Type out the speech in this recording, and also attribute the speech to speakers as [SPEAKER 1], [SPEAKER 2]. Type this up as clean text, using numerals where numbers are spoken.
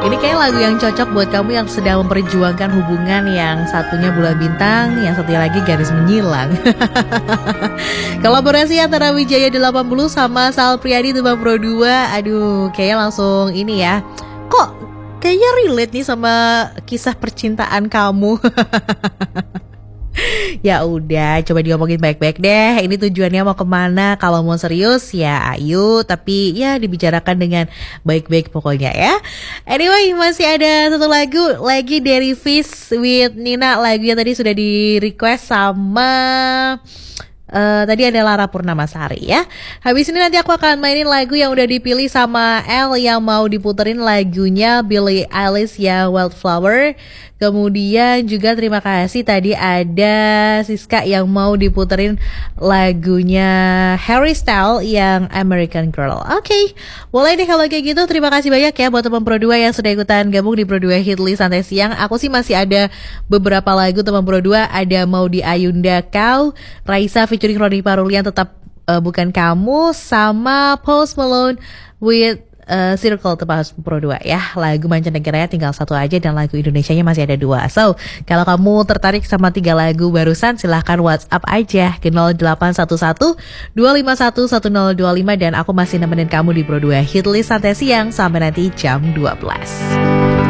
[SPEAKER 1] Ini kayak lagu yang cocok buat kamu yang sedang memperjuangkan hubungan, yang satunya bulan bintang, yang satunya lagi garis menyilang. Kolaborasi antara Wijaya 80 sama Sal Priadi Tuban Pro 2. Aduh, kayaknya langsung ini ya. Kok kayaknya relate nih sama kisah percintaan kamu. Ya udah, coba diomongin baik-baik deh. Ini tujuannya mau kemana? Kalau mau serius ya ayo, tapi ya dibicarakan dengan baik-baik pokoknya ya. Anyway, masih ada satu lagu lagi dari Fish with Nina. Lagunya tadi sudah di request sama tadi ada Lara Purnamasari ya. Habis ini nanti aku akan mainin lagu yang udah dipilih sama El, yang mau diputerin lagunya Billie Eilish ya, Wildflower. Kemudian juga terima kasih tadi ada Siska yang mau diputerin lagunya Harry Styles yang American Girl. Oke, boleh deh kalau kayak gitu. Terima kasih banyak ya buat teman Pro 2 yang sudah ikutan gabung di Pro 2 Hitlist Santai Siang. Aku sih masih ada beberapa lagu teman Pro 2. Ada Mau di Ayunda Kau, Raisa featuring Roni Parulian Tetap Bukan Kamu, sama Post Malone with Circle tepat Pro 2 ya. Lagu mancanegaranya tinggal satu aja dan lagu Indonesianya masih ada 2. So, kalau kamu tertarik sama 3 lagu barusan, silahkan WhatsApp aja ke 0811 251 1025 dan aku masih nemenin kamu di Pro 2 Hitlist Santai Siang sampai nanti jam 12.